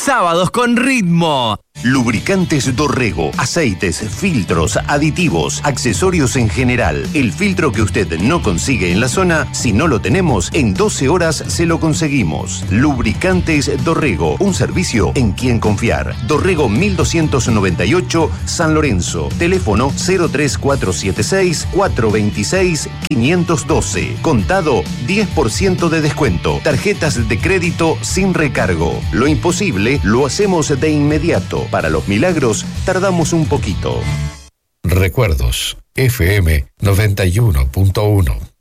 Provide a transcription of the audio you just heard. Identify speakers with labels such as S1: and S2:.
S1: Sábados con ritmo.
S2: Lubricantes Dorrego, aceites, filtros, aditivos, accesorios en general. El filtro que usted no consigue en la zona, si no lo tenemos, en 12 horas se lo conseguimos. Lubricantes Dorrego, un servicio en quien confiar. Dorrego 1298, San Lorenzo. Teléfono 03476 426 512. Contado 10% de descuento. Tarjetas de crédito sin recargo. Lo imposible lo hacemos de inmediato. Para los milagros, tardamos un poquito.
S3: Recuerdos, FM 91.1.